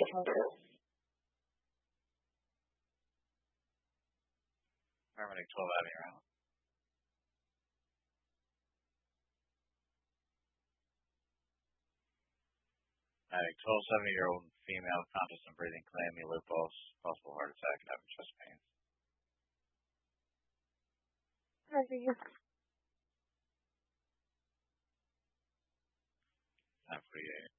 different group. Paramedic 12 Avenue Round. Medic 12, 70-year-old female, conscious and breathing, clammy lip pulse, possible heart attack, and having chest pains. Roger. 1048.